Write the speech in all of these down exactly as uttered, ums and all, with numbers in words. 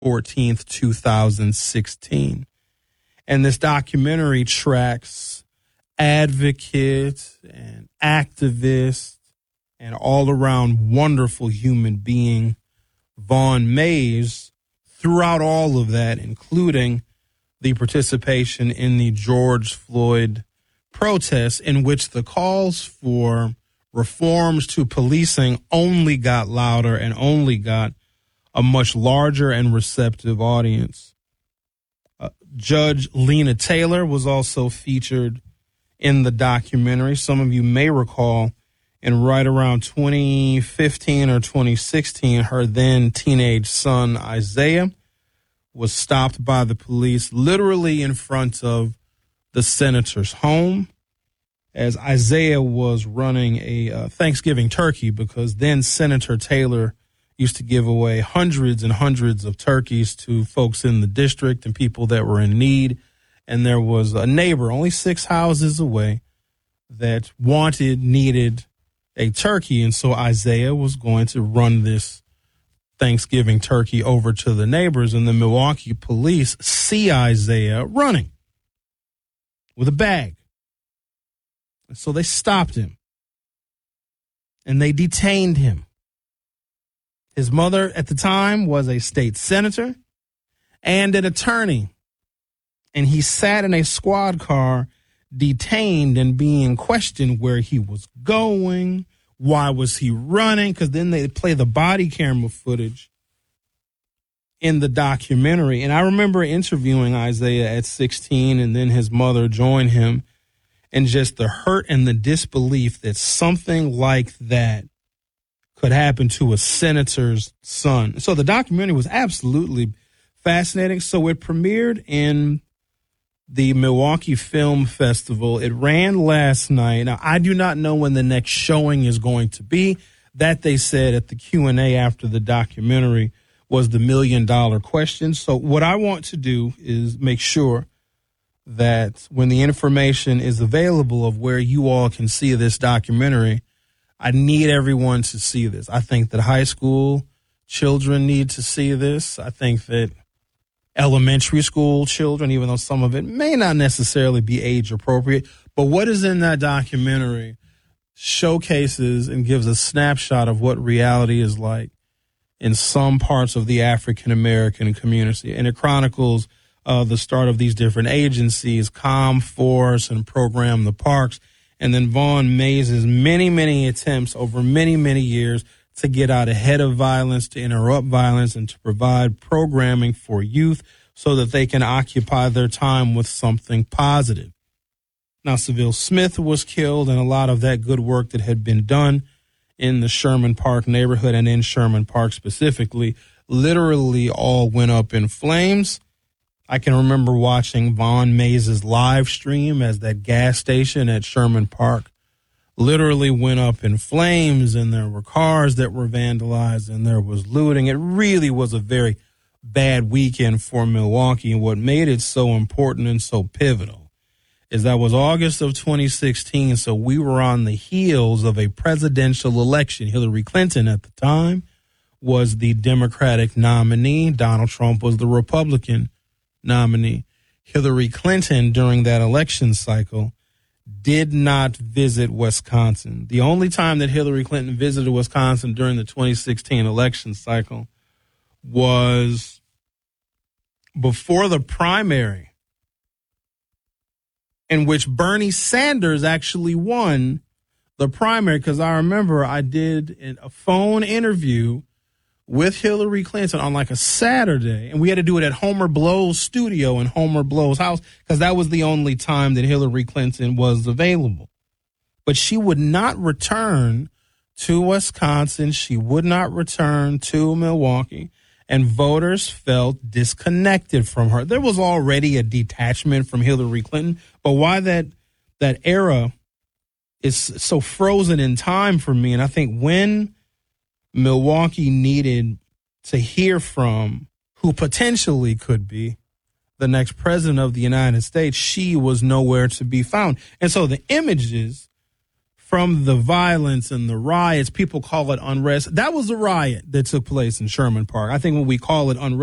fourteenth, two thousand sixteen. And this documentary tracks advocates and activists and all-around wonderful human being Vaughn Mays throughout all of that, including the participation in the George Floyd protests, in which the calls for reforms to policing only got louder and only got a much larger and receptive audience. Uh, Judge Lena Taylor was also featured in the documentary. Some of you may recall in right around twenty fifteen or twenty sixteen, her then teenage son, Isaiah, was stopped by the police literally in front of the senator's home as Isaiah was running a uh, Thanksgiving turkey, because then Senator Taylor used to give away hundreds and hundreds of turkeys to folks in the district and people that were in need. And there was a neighbor only six houses away that wanted, needed a turkey. And so Isaiah was going to run this Thanksgiving turkey over to the neighbors, and the Milwaukee police see Isaiah running with a bag. And so they stopped him and they detained him. His mother at the time was a state senator and an attorney, and he sat in a squad car detained and being questioned where he was going. Why was he running? Because then they play the body camera footage in the documentary. And I remember interviewing Isaiah at sixteen, and then his mother joined him, and just the hurt and the disbelief that something like that could happen to a senator's son. So the documentary was absolutely fascinating. So it premiered in the Milwaukee Film Festival. It ran last night. Now, I do not know when the next showing is going to be. That, they said at the Q and A after the documentary, was the million dollar question. So what I want to do is make sure that when the information is available of where you all can see this documentary, I need everyone to see this. I think that high school children need to see this. I think that elementary school children, even though some of it may not necessarily be age appropriate, but what is in that documentary showcases and gives a snapshot of what reality is like in some parts of the African American community. And it chronicles uh, the start of these different agencies, ComForce and Program the Parks, and then Vaughn Mays' many, many attempts over many, many years to get out ahead of violence, to interrupt violence, and to provide programming for youth so that they can occupy their time with something positive. Now, Seville Smith was killed, and a lot of that good work that had been done in the Sherman Park neighborhood and in Sherman Park specifically literally all went up in flames. I can remember watching Vaughn Mays' live stream as that gas station at Sherman Park literally went up in flames, and there were cars that were vandalized and there was looting. It really was a very bad weekend for Milwaukee. And what made it so important and so pivotal is that was August of twenty sixteen. So we were on the heels of a presidential election. Hillary Clinton at the time was the Democratic nominee. Donald Trump was the Republican nominee. Hillary Clinton during that election cycle did not visit Wisconsin. The only time that Hillary Clinton visited Wisconsin during the twenty sixteen election cycle was before the primary, in which Bernie Sanders actually won the primary. Because I remember I did a phone interview with Hillary Clinton on like a Saturday, and we had to do it at Homer Blow's studio in Homer Blow's house because that was the only time that Hillary Clinton was available. But she would not return to Wisconsin. She would not return to Milwaukee, and voters felt disconnected from her. There was already a detachment from Hillary Clinton, but why that that era is so frozen in time for me, and I think when Milwaukee needed to hear from who potentially could be the next president of the United States, she was nowhere to be found. And so the images from the violence and the riots, people call it unrest. That was a riot that took place in Sherman Park. I think when we call it unrest,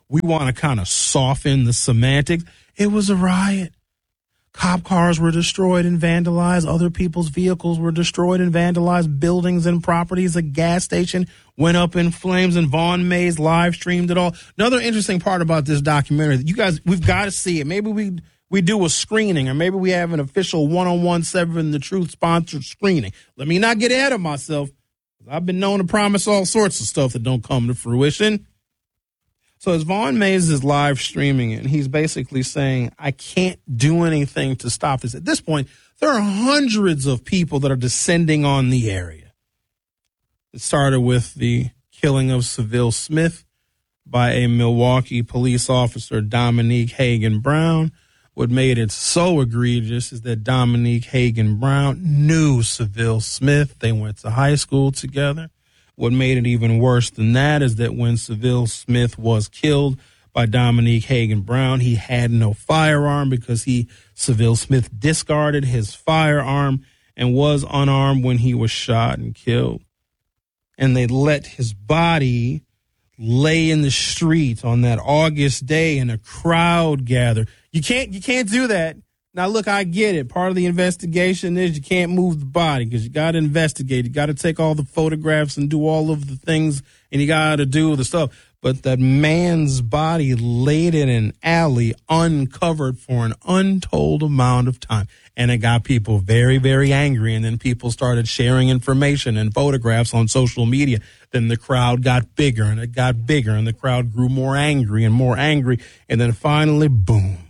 we want to kind of soften the semantics. It was a riot. Cop cars were destroyed and vandalized. Other people's vehicles were destroyed and vandalized. Buildings and properties. A gas station went up in flames, and Vaughn Mays live streamed it all. Another interesting part about this documentary, you guys, we've got to see it. Maybe we we do a screening, or maybe we have an official one-on-one Seven the Truth sponsored screening. Let me not get ahead of myself. I've been known to promise all sorts of stuff that don't come to fruition. So as Vaughn Mays is live streaming it, he's basically saying, I can't do anything to stop this. At this point, there are hundreds of people that are descending on the area. It started with the killing of Seville Smith by a Milwaukee police officer, Dominique Hagan Brown. What made it so egregious is that Dominique Hagan Brown knew Seville Smith. They went to high school together. What made it even worse than that is that when Seville Smith was killed by Dominique Hagan Brown, he had no firearm because he, Seville Smith, discarded his firearm and was unarmed when he was shot and killed. And they let his body lay in the street on that August day, and a crowd gathered. You can't, you can't do that. Now, look, I get it. Part of the investigation is you can't move the body because you got to investigate. You got to take all the photographs and do all of the things, and you got to do the stuff. But that man's body laid in an alley uncovered for an untold amount of time. And it got people very, very angry. And then people started sharing information and photographs on social media. Then the crowd got bigger, and it got bigger, and the crowd grew more angry and more angry. And then finally, boom.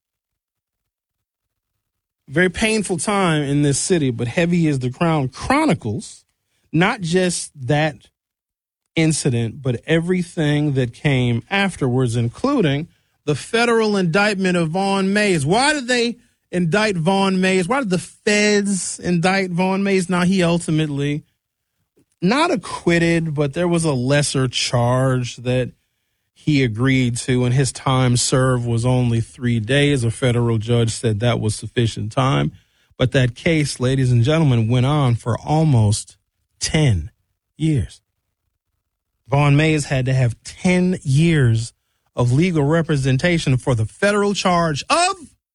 Very painful time in this city, but Heavy is the Crown chronicles not just that incident, but everything that came afterwards, including the federal indictment of Vaughn Mays. Why did they indict Vaughn Mays? Why did the feds indict Vaughn Mays? Now, he ultimately not acquitted, but there was a lesser charge that he agreed to, and his time served was only three days. A federal judge said that was sufficient time. But that case, ladies and gentlemen, went on for almost ten years. Vaughn Mays had to have ten years of legal representation for the federal charge of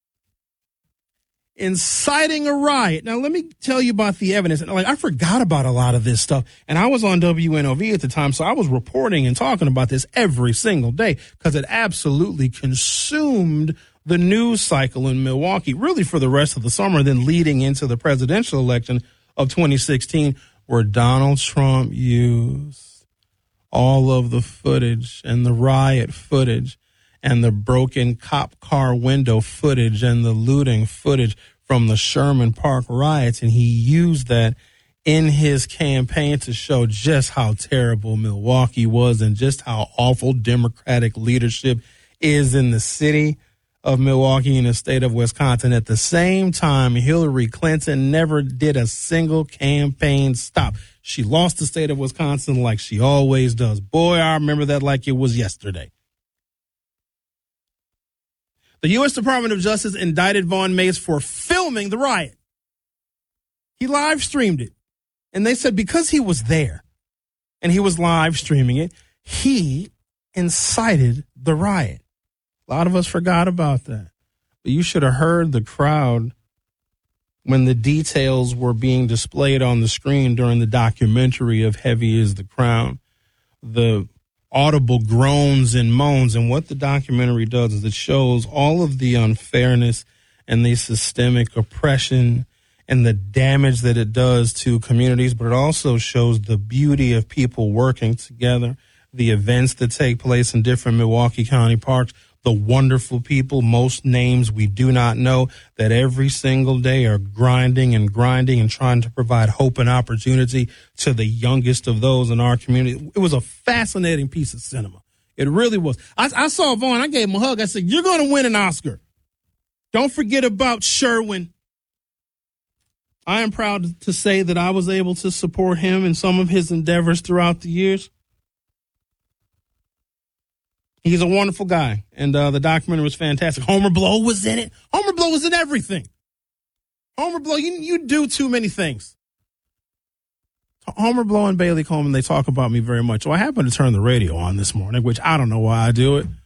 inciting a riot. Now, let me tell you about the evidence. Like, I forgot about a lot of this stuff, and I was on W N O V at the time, so I was reporting and talking about this every single day because it absolutely consumed the news cycle in Milwaukee, really for the rest of the summer, then leading into the presidential election of twenty sixteen, where Donald Trump used all of the footage and the riot footage and the broken cop car window footage and the looting footage from the Sherman Park riots. And he used that in his campaign to show just how terrible Milwaukee was and just how awful Democratic leadership is in the city of Milwaukee and the state of Wisconsin. At the same time, Hillary Clinton never did a single campaign stop. She lost the state of Wisconsin like she always does. Boy, I remember that like it was yesterday. The U S Department of Justice indicted Vaughn Mays for filming the riot. He live streamed it. And they said because he was there and he was live streaming it, he incited the riot. A lot of us forgot about that. But you should have heard the crowd when the details were being displayed on the screen during the documentary of Heavy is the Crown. The audible groans and moans. And what the documentary does is it shows all of the unfairness and the systemic oppression and the damage that it does to communities, but it also shows the beauty of people working together, the events that take place in different Milwaukee County parks, the wonderful people, most names we do not know, that every single day are grinding and grinding and trying to provide hope and opportunity to the youngest of those in our community. It was a fascinating piece of cinema. It really was. I, I saw Vaughn. I gave him a hug. I said, you're going to win an Oscar. Don't forget about Sherwin. I am proud to say that I was able to support him in some of his endeavors throughout the years. He's a wonderful guy, and uh, the documentary was fantastic. Homer Blow was in it. Homer Blow was in everything. Homer Blow, you, you do too many things. Homer Blow and Bailey Coleman, they talk about me very much. So I happened to turn the radio on this morning, which I don't know why I do it.